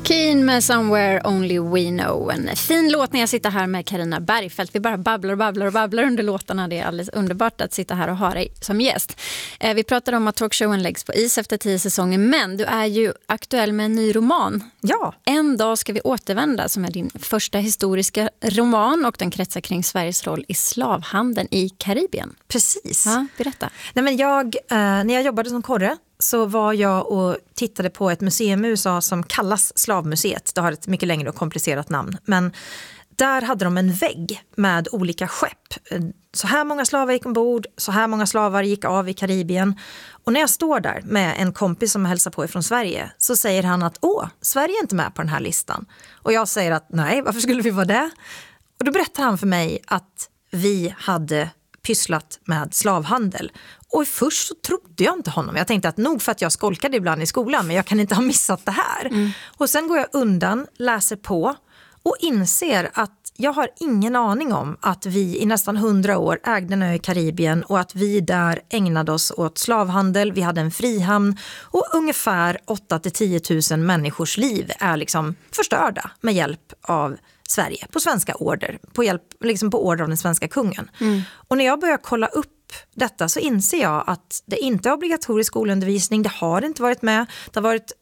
Keen med Somewhere Only We Know. En fin låt när jag sitter här med Carina Bergfeldt. Vi bara babblar under låtarna. Det är alldeles underbart att sitta här och ha dig som gäst. Vi pratade om att talkshowen läggs på is efter 10 säsonger. Men du är ju aktuell med en ny roman. Ja. En dag ska vi återvända, som är din första historiska roman. Och den kretsar kring Sveriges roll i slavhandeln i Karibien. Precis. Ja, berätta. Nej, men när jag jobbade som korre så var jag och tittade på ett museum i USA som kallas Slavmuseet. Det har ett mycket längre och komplicerat namn. Men där hade de en vägg med olika skepp. Så här många slavar gick ombord, så här många slavar gick av i Karibien. Och när jag står där med en kompis som hälsar på ifrån Sverige så säger han att Sverige är inte med på den här listan. Och jag säger att nej, varför skulle vi vara det? Och då berättar han för mig att vi hade pysslat med slavhandel. Och först så trodde jag inte honom. Jag tänkte att nog för att jag skolkade ibland i skolan, men jag kan inte ha missat det här. Och sen går jag undan, läser på och inser att jag har ingen aning om att vi i nästan 100 år ägde en ö i Karibien och att vi där ägnade oss åt slavhandel. Vi hade en frihamn och ungefär 8 till 10 000 människors liv är liksom förstörda med hjälp av Sverige på svenska order, på order av den svenska kungen. Och när jag börjar kolla upp detta så inser jag att det inte är obligatorisk skolundervisning, det har inte varit med. Det har varit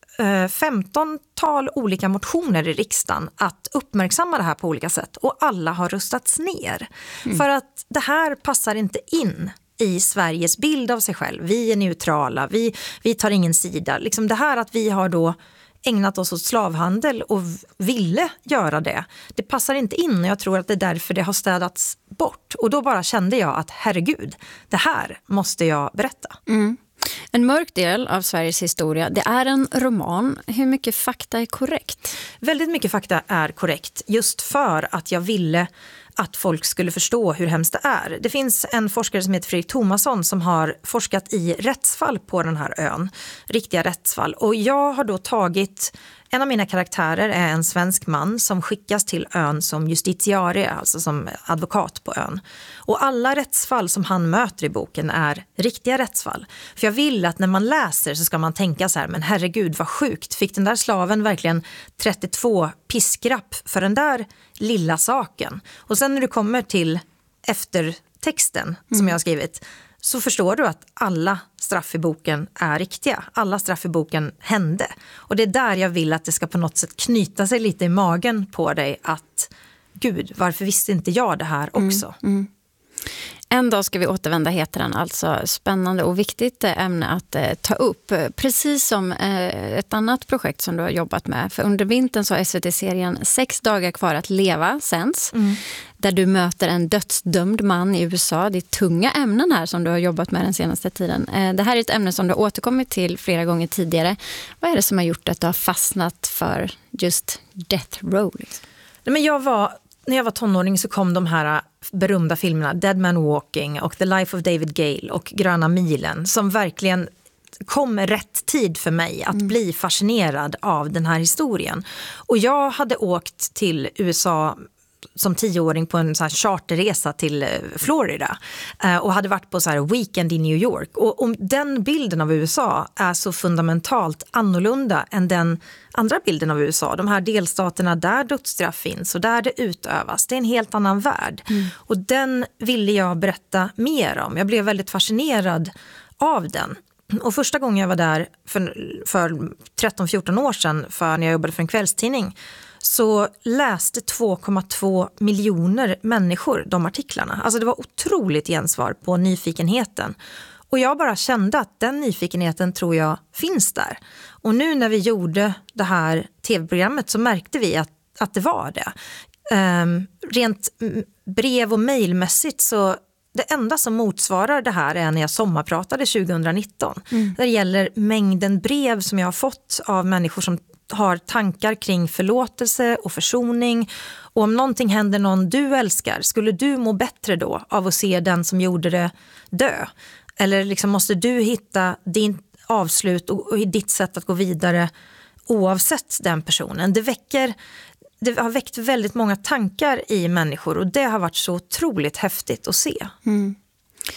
15-tal olika motioner i riksdagen att uppmärksamma det här på olika sätt och alla har rustats ner. För att det här passar inte in i Sveriges bild av sig själv. Vi är neutrala, vi tar ingen sida. Liksom det här att vi har då ägnat oss åt slavhandel och ville göra det. Det passar inte in och jag tror att det är därför det har städats bort. Och då bara kände jag att herregud, det här måste jag berätta. En mörk del av Sveriges historia, det är en roman. Hur mycket fakta är korrekt? Väldigt mycket fakta är korrekt just för att jag ville att folk skulle förstå hur hemskt det är. Det finns en forskare som heter Fredrik Thomasson som har forskat i rättsfall på den här ön. Riktiga rättsfall. Och jag har då tagit, en av mina karaktärer är en svensk man som skickas till ön som justitiarie, alltså som advokat på ön. Och alla rättsfall som han möter i boken är riktiga rättsfall. För jag vill att när man läser så ska man tänka så här, men herregud vad sjukt. Fick den där slaven verkligen 32 piskrapp för den där lilla saken? Och sen när du kommer till eftertexten som jag har skrivit så förstår du att alla straff i boken är riktiga. Alla straff i boken hände. Och det är där jag vill att det ska på något sätt knyta sig lite i magen på dig att gud, varför visste inte jag det här också? En dag ska vi återvända heter den, alltså spännande och viktigt ämne att ta upp. Precis som ett annat projekt som du har jobbat med. För under vintern så har SVT-serien 6 dagar kvar att leva sänds. Där du möter en dödsdömd man i USA. Det är tunga ämnen här som du har jobbat med den senaste tiden. Det här är ett ämne som du har återkommit till flera gånger tidigare. Vad är det som har gjort att du har fastnat för just death row? Men när jag var tonåring så kom de här berömda filmerna Dead Man Walking och The Life of David Gale och Gröna milen som verkligen kom rätt tid för mig att bli fascinerad av den här historien. Och jag hade åkt till USA som 10-åring på en så här charterresa till Florida och hade varit på så här weekend i New York. Och den bilden av USA är så fundamentalt annorlunda än den andra bilden av USA. De här delstaterna där dödsstraff finns och där det utövas. Det är en helt annan värld. Och den ville jag berätta mer om. Jag blev väldigt fascinerad av den. Och första gången jag var där för 13-14 år sedan när jag jobbade för en kvällstidning så läste 2,2 miljoner människor de artiklarna. Alltså det var otroligt gensvar på nyfikenheten. Och jag bara kände att den nyfikenheten tror jag finns där. Och nu när vi gjorde det här tv-programmet så märkte vi att det var det. Rent brev- och mejlmässigt så det enda som motsvarar det här är när jag sommarpratade 2019. Det gäller mängden brev som jag har fått av människor som har tankar kring förlåtelse och försoning. Och om någonting händer någon du älskar, skulle du må bättre då av att se den som gjorde det dö? Eller liksom måste du hitta din avslut och ditt sätt att gå vidare oavsett den personen? Det har väckt väldigt många tankar i människor och det har varit så otroligt häftigt att se.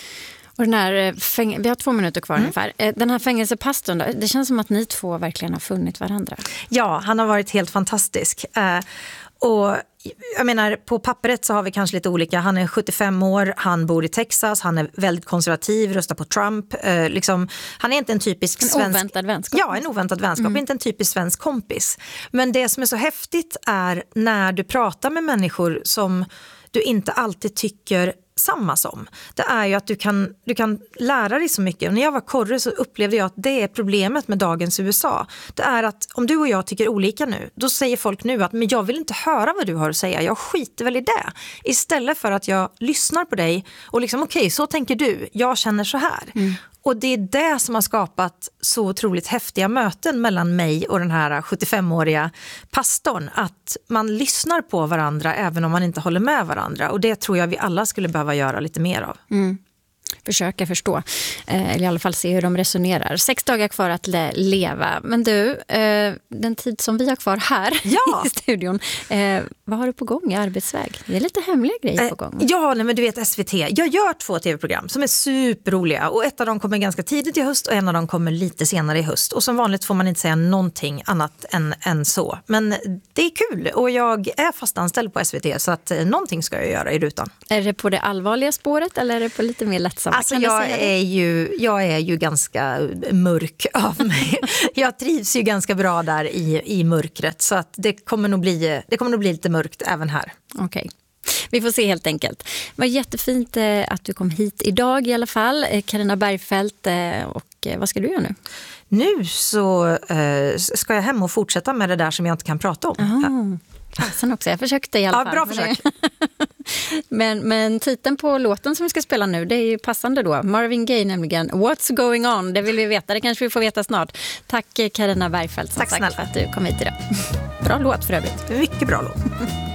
Och den här vi har 2 minuter kvar ungefär. Den här fängelsepastorn då, det känns som att ni två verkligen har funnit varandra. Ja, han har varit helt fantastisk. Och jag menar, på pappret så har vi kanske lite olika. Han är 75 år, han bor i Texas, han är väldigt konservativ, röstar på Trump. Han är inte en typisk svensk... oväntad vänskap. Ja, en oväntad vänskap, inte en typisk svensk kompis. Men det som är så häftigt är när du pratar med människor som du inte alltid tycker samma som. Det är ju att du kan lära dig så mycket. Och när jag var korre så upplevde jag att det är problemet med dagens USA. Det är att om du och jag tycker olika nu, då säger folk nu att men jag vill inte höra vad du har att säga. Jag skiter väl i det. Istället för att jag lyssnar på dig och liksom okej, så tänker du. Jag känner så här. Och det är det som har skapat så otroligt häftiga möten mellan mig och den här 75-åriga pastorn. Att man lyssnar på varandra även om man inte håller med varandra. Och det tror jag vi alla skulle behöva göra lite mer av. Försöka förstå, eller i alla fall se hur de resonerar. 6 dagar kvar att leva. Men du, den tid som vi har kvar här i studion, vad har du på gång i arbetsväg? Det är lite hemliga grejer på gång. Ja, men du vet SVT. Jag gör 2 tv-program som är superroliga. Och ett av dem kommer ganska tidigt i höst och en av dem kommer lite senare i höst. Och som vanligt får man inte säga någonting annat än så. Men det är kul och jag är fastanställd på SVT så att någonting ska jag göra i rutan. Är det på det allvarliga spåret eller är det på lite mer lättsamma? Alltså jag är ju ganska mörk av mig. Jag trivs ju ganska bra där i mörkret så att det kommer nog bli lite mörkt även här. Okej. Vi får se helt enkelt. Det var jättefint att du kom hit idag i alla fall. Carina Bergfeldt, och vad ska du göra nu? Nu så ska jag hem och fortsätta med det där som jag inte kan prata om. Sen också, jag försökte i alla fall. Bra försök. Men titeln på låten som vi ska spela nu, det är ju passande då. Marvin Gaye nämligen, What's Going On, det vill vi veta, det kanske vi får veta snart. Tack Carina Bergfeldt som sagt för att du kom hit idag. Bra låt för övrigt. Mycket bra låt.